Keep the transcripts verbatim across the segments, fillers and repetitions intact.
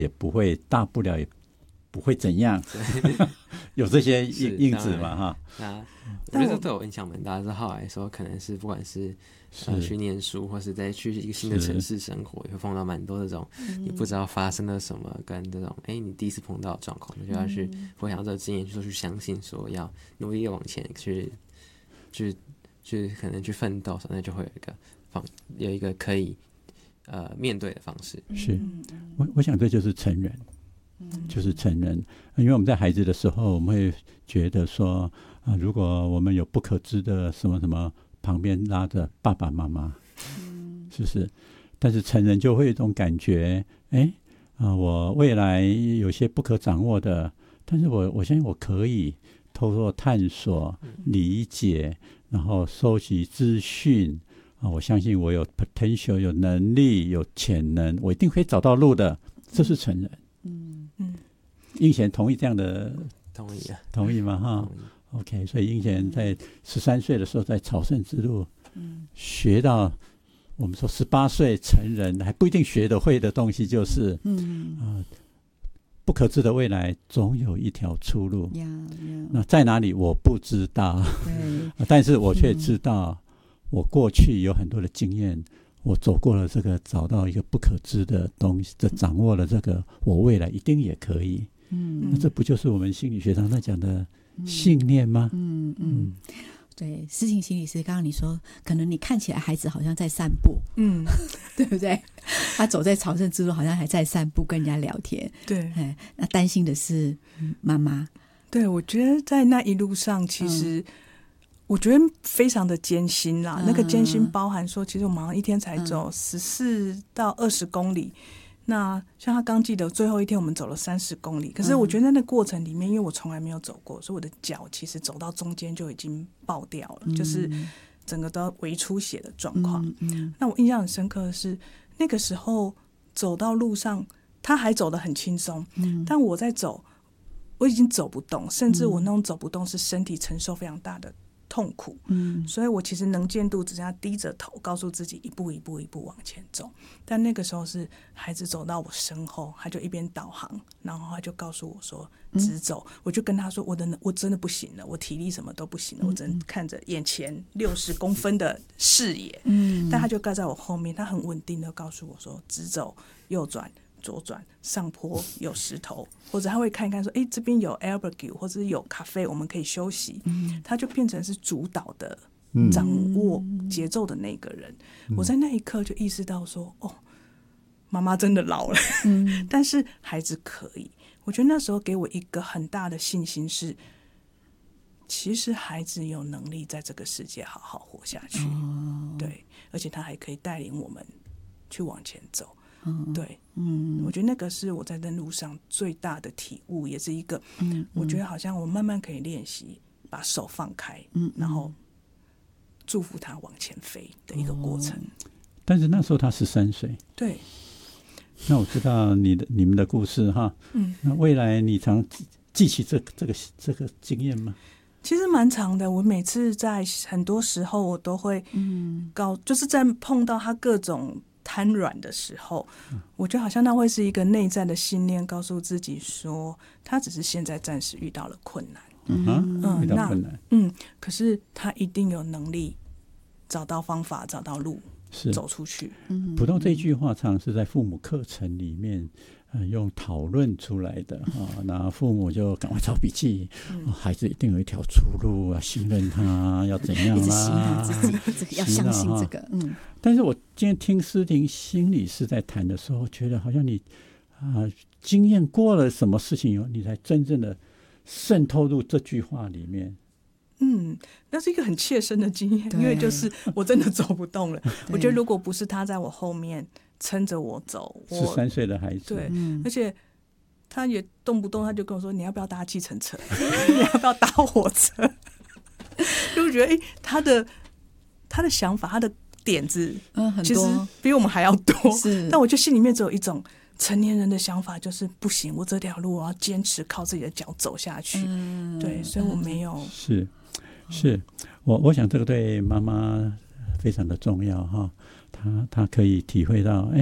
也不会大不了也不会怎样，有这些因子嘛哈。 那我觉得这对我影响蛮大，是后来说可能是不管是呃去念书，或是再去一个新的城市生活，也会碰到蛮多这种你不知道发生了什么，跟这种哎、欸、你第一次碰到的状况，就要去回想这个经验，就去相信说要努力往前去去去可能去奋斗，那就会有一个方有一个可以呃面对的方式。 是，我我想这就是成人。就是成人，因为我们在孩子的时候，我们会觉得说，啊，如果我们有不可知的什么什么，旁边拉着爸爸妈妈，嗯、是不是？但是成人就会有一种感觉，哎，啊，我未来有些不可掌握的，但是我我相信我可以透过探索、理解，然后收集资讯，啊，我相信我有 potential， 有能力，有潜能，我一定会找到路的。这是成人。嗯嗯，英贤同意这样的？ 同意啊， 同意吗？哈 ，OK， 所以英贤在十三岁的时候在朝圣之路，嗯，学到我们说十八岁成人还不一定学得会的东西，就是嗯啊、呃，不可知的未来总有一条出路。Yeah, yeah. 那在哪里我不知道，但是我却知道，我过去有很多的经验。我走过了这个，找到一个不可知的东西，这掌握了这个，我未来一定也可以。嗯，那这不就是我们心理学上在讲的信念吗？ 嗯 嗯, 嗯，对，思晴心理师，刚刚你说，可能你看起来孩子好像在散步，嗯，对不对？他走在朝圣之路，好像还在散步，跟人家聊天。 对， 那担心的是妈妈。 对，我觉得在那一路上，其实、嗯。我觉得非常的艰辛啦、嗯、那个艰辛包含说其实我们好像一天才走十四到二十公里、嗯、那像他刚记得最后一天我们走了三十公里，可是我觉得在那个过程里面，因为我从来没有走过，所以我的脚其实走到中间就已经爆掉了、嗯、就是整个都微出血的状况、嗯嗯、那我印象很深刻的是那个时候走到路上他还走得很轻松、嗯、但我在走我已经走不动，甚至我那种走不动是身体承受非常大的痛苦，嗯，所以我其实能见度只剩下低着头，告诉自己一步一步一步往前走。但那个时候是孩子走到我身后，他就一边导航，然后他就告诉我说直走、嗯、我就跟他说我的我真的不行了，我体力什么都不行了，我只能看着眼前六十公分的视野，嗯，但他就盖在我后面，他很稳定的告诉我说直走右转左转，上坡有石头，或者他会看一看说，哎，这边有 albergue 或者有咖啡，我们可以休息。嗯、他就变成是主导的、掌握节奏的那个人。嗯、我在那一刻就意识到说，哦，妈妈真的老了，嗯、但是孩子可以。我觉得那时候给我一个很大的信心是，其实孩子有能力在这个世界好好活下去，哦、对，而且他还可以带领我们去往前走。嗯、对，嗯，我觉得那个是我在那路上最大的体悟，也是一个，嗯，我觉得好像我慢慢可以练习把手放开，嗯，然后祝福他往前飞的一个过程。哦、 但是那时候他十三岁， 对。 那我知道你的你们的故事哈，嗯，那未来你常记起这这个这个经验吗？ 其实蛮长的，我每次在很多时候我都会，嗯，告就是在碰到他各种瘫软的时候，我觉得好像那会是一个内在的信念，告诉自己说，他只是现在暂时遇到了困难， 嗯嗯，遇到困难， 嗯，可是他一定有能力找到方法，找到路， 是走出去。 不过这句话常是在父母课程里面，呃、用讨论出来的哈，那父母就赶快抄笔记，嗯哦，孩子一定有一条出路啊，信任他，要怎样啦，一直信任自己，要相信这个，嗯。 但是我今天听思婷心理师在谈的时候，觉得好像你啊、呃、经验过了什么事情以后，你才真正的渗透入这句话里面。 嗯，那是一个很切身的经验，因为就是我真的走不动了。我觉得如果不是他在我后面撑着我走， 十三岁的孩子， 对，嗯、而且他也动不动他就跟我说：“你要不要搭计程车？你要不要搭火车？”就觉得哎、欸，他的他的想法，他的点子，嗯，其实比我们还要多。是，但我就心里面只有一种成年人的想法，就是不行，我这条路我要坚持靠自己的脚走下去。嗯、对，所以我没有是。是我我想这个对妈妈非常的重要哈，她她可以体会到，哎，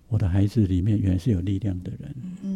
我的孩子里面原来是有力量的人。